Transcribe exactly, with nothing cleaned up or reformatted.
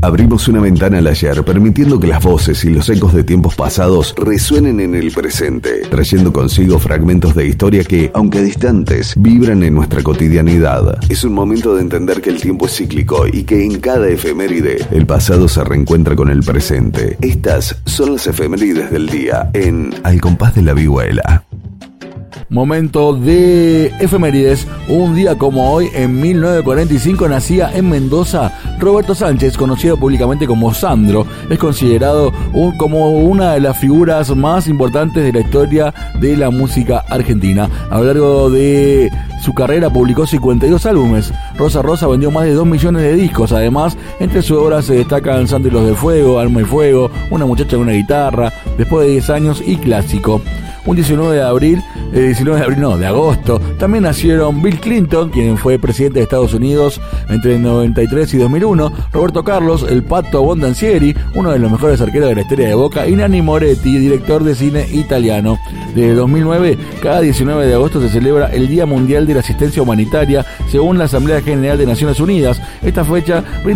Abrimos una ventana al ayer, permitiendo que las voces y los ecos de tiempos pasados resuenen en el presente, trayendo consigo fragmentos de historia que, aunque distantes, vibran en nuestra cotidianidad. Es un momento de entender que el tiempo es cíclico y que en cada efeméride el pasado se reencuentra con el presente. Estas son las efemérides del día en Al compás de la vihuela. Momento de efemérides. Un día como hoy, en mil novecientos cuarenta y cinco, nacía en Mendoza Roberto Sánchez, conocido públicamente como Sandro. Es considerado un, como una de las figuras más importantes de la historia de la música argentina. A lo largo de su carrera publicó cincuenta y dos álbumes. Rosa Rosa vendió más de dos millones de discos. Además, entre sus obras se destacan Santo y los de Fuego, Alma y Fuego, Una muchacha con una guitarra, Después de diez años y Clásico. Un diecinueve de abril, eh, diecinueve de abril no, de agosto, también nacieron Bill Clinton, quien fue presidente de Estados Unidos entre el noventa y tres y dos mil uno, Roberto Carlos, el Pato Bondancieri, uno de los mejores arqueros de la historia de Boca, y Nanni Moretti, director de cine italiano. Desde dos mil nueve, cada diecinueve de agosto se celebra el Día Mundial de la Asistencia Humanitaria, según la Asamblea General de Naciones Unidas. Esta fecha